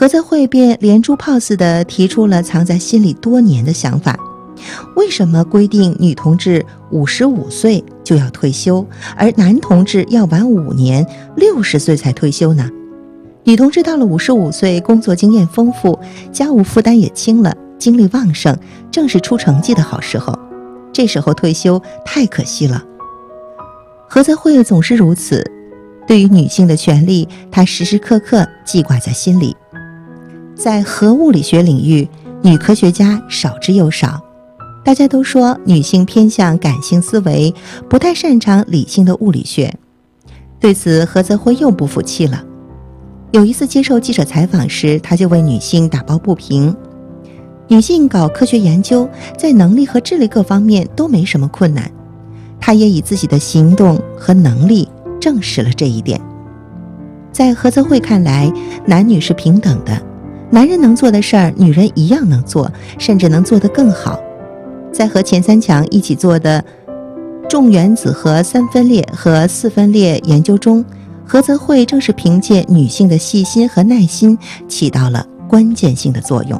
何泽慧便连珠炮似的提出了藏在心里多年的想法：为什么规定女同志55岁就要退休，而男同志要晚5年，60岁才退休呢？女同志到了55岁，工作经验丰富，家务负担也轻了，精力旺盛，正是出成绩的好时候。这时候退休太可惜了。何泽慧总是如此，对于女性的权利，她时时刻刻记挂在心里。在核物理学领域，女科学家少之又少。大家都说女性偏向感性思维，不太擅长理性的物理学。对此，何泽慧又不服气了。有一次接受记者采访时，他就为女性打抱不平。女性搞科学研究，在能力和智力各方面都没什么困难。他也以自己的行动和能力证实了这一点。在何泽慧看来，男女是平等的，男人能做的事儿，女人一样能做，甚至能做得更好。在和钱三强一起做的重原子核3分裂和4分裂研究中，何泽慧正是凭借女性的细心和耐心，起到了关键性的作用。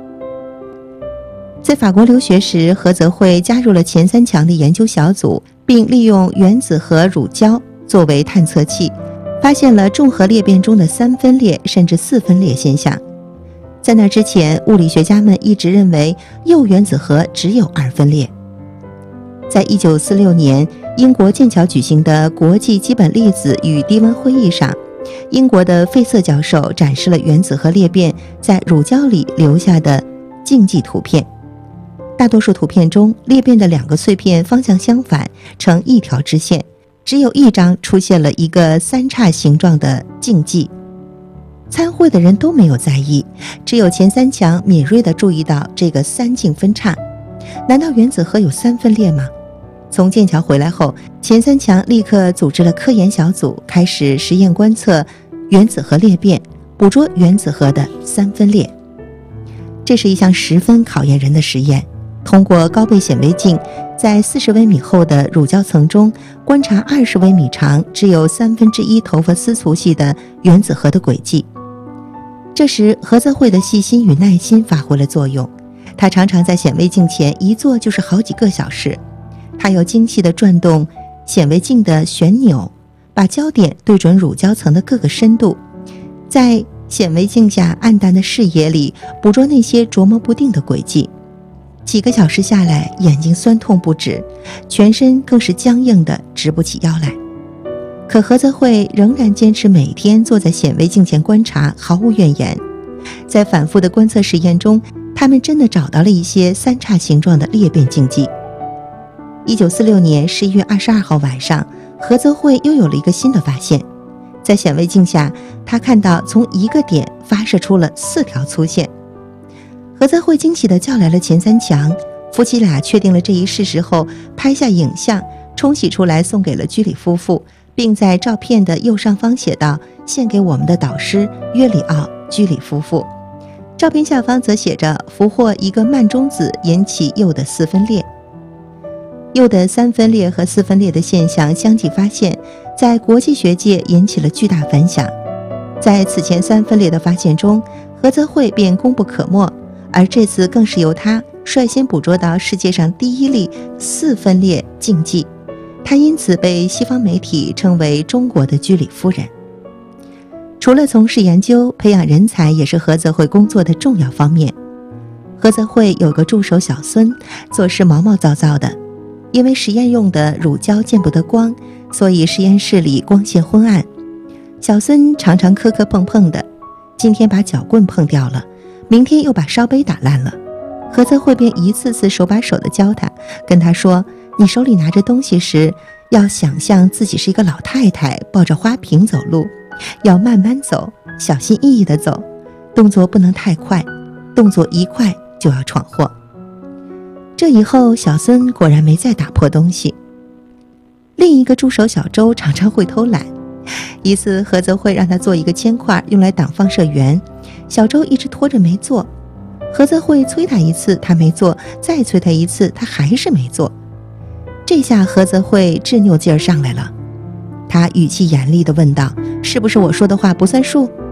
在法国留学时，何泽慧加入了钱三强的研究小组，并利用原子核乳胶作为探测器，发现了重核裂变中的3分裂甚至4分裂现象。在那之前，物理学家们一直认为铀原子核只有2分裂。在1946年，英国剑桥举行的国际基本粒子与低温会议上，英国的费瑟教授展示了原子核裂变在乳胶里留下的竞技图片。大多数图片中，裂变的2个碎片方向相反，成一条直线，只有一张出现了一个3叉形状的竞技。参会的人都没有在意，只有钱三强敏锐地注意到这个3径分叉。难道原子核有3分裂吗？从剑桥回来后，钱三强立刻组织了科研小组，开始实验观测原子核裂变，捕捉原子核的3分裂。这是一项十分考验人的实验。通过高倍显微镜，在40微米厚的乳胶层中观察20微米长、只有1/3头发丝粗细的原子核的轨迹。这时，何泽慧的细心与耐心发挥了作用。他常常在显微镜前一坐就是好几个小时。他又精细地转动显微镜的旋钮，把焦点对准乳胶层的各个深度，在显微镜下暗淡的视野里捕捉那些琢磨不定的轨迹。几个小时下来，眼睛酸痛不止，全身更是僵硬的直不起腰来。可何泽慧仍然坚持每天坐在显微镜前观察，毫无怨言。在反复的观测实验中，他们真的找到了一些3叉形状的裂变竞技。1946年11月22号晚上，何泽慧又有了一个新的发现。在显微镜下，他看到从一个点发射出了4条粗线。何泽慧惊喜地叫来了钱三强，夫妻俩确定了这一事实后，拍下影像冲洗出来送给了居里夫妇，并在照片的右上方写道：献给我们的导师约里奥·居里夫妇。照片下方则写着：俘获一个慢中子引起铀的4分裂。铀的3分裂和4分裂的现象相继发现，在国际学界引起了巨大反响。在此前3分裂的发现中，何泽慧便功不可没，而这次更是由他率先捕捉到世界上第一例4分裂竞技，他因此被西方媒体称为中国的居里夫人。除了从事研究，培养人才也是何泽慧工作的重要方面。何泽慧有个助手小孙，做事毛毛躁躁的，因为实验用的乳胶见不得光，所以实验室里光线昏暗。小孙常常磕磕碰碰的，今天把脚棍碰掉了，明天又把烧杯打烂了。何泽慧便一次次手把手地教他，跟他说：你手里拿着东西时，要想象自己是一个老太太抱着花瓶走路，要慢慢走，小心翼翼地走，动作不能太快，动作一快就要闯祸。这以后，小孙果然没再打破东西。另一个助手小周常常会偷懒，一次何泽慧让他做一个铅块用来挡放射源，小周一直拖着没做。何泽慧催他一次他没做，再催他一次他还是没做。这下何泽慧执拗劲儿上来了，他语气严厉地问道：是不是我说的话不算数？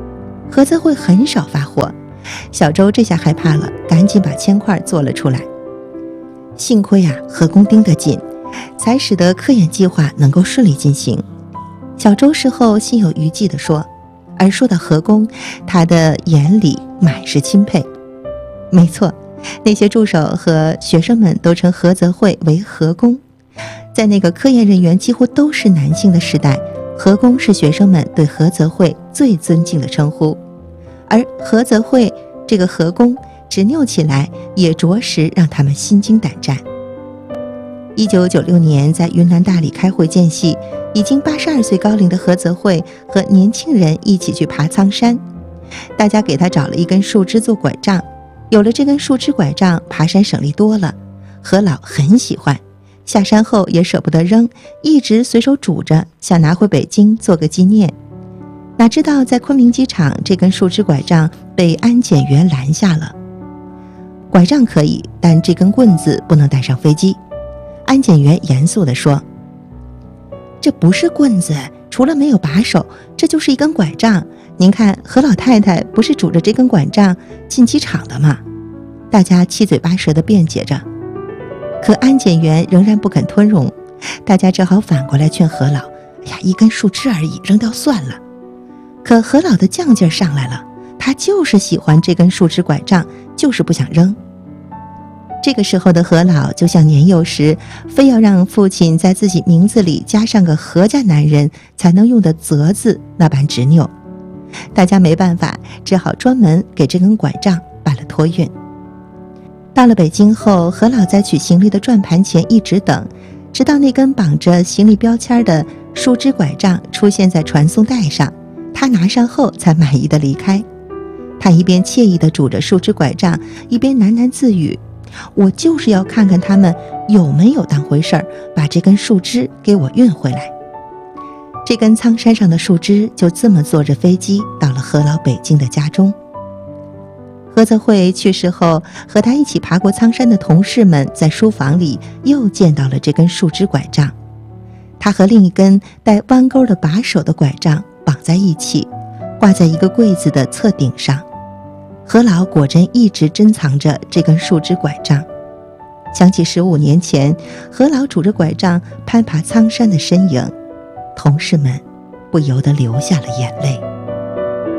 何泽慧很少发火，小周这下害怕了，赶紧把铅块做了出来。幸亏何工盯得紧，才使得科研计划能够顺利进行。小周事后心有余悸地说，而说到何工，他的眼里满是钦佩。没错，那些助手和学生们都称何泽慧为何工。在那个科研人员几乎都是男性的时代，何工是学生们对何泽慧最尊敬的称呼。而何泽慧这个何工执拗起来，也着实让他们心惊胆战。1996年在云南大理开会间隙，已经82岁高龄的何泽慧和年轻人一起去爬苍山，大家给他找了一根树枝做拐杖，有了这根树枝拐杖，爬山省力多了。何老很喜欢，下山后也舍不得扔，一直随手拄着，想拿回北京做个纪念。哪知道在昆明机场，这根树枝拐杖被安检员拦下了。拐杖可以，但这根棍子不能带上飞机。安检员严肃地说，这不是棍子，除了没有把手，这就是一根拐杖。您看何老太太不是拄着这根拐杖进机场的吗？大家七嘴八舌地辩解着，可安检员仍然不肯吞容，大家只好反过来劝何老，一根树枝而已，扔掉算了。可何老的犟劲上来了，他就是喜欢这根树枝拐杖，就是不想扔。这个时候的何老就像年幼时非要让父亲在自己名字里加上个何家男人才能用的泽字那般执拗，大家没办法，只好专门给这根拐杖办了托运。到了北京后，何老在取行李的转盘前一直等，直到那根绑着行李标签的树枝拐杖出现在传送带上，他拿上后才满意的离开。他一边惬意地拄着树枝拐杖，一边喃喃自语，我就是要看看他们有没有当回事儿，把这根树枝给我运回来。这根苍山上的树枝就这么坐着飞机到了何老北京的家中。何泽慧去世后，和他一起爬过苍山的同事们在书房里又见到了这根树枝拐杖，他和另一根带弯钩的把手的拐杖绑在一起，挂在一个柜子的侧顶上。何老果真一直珍藏着这根树枝拐杖，想起15年前何老拄着拐杖攀爬苍山的身影，同事们不由得流下了眼泪。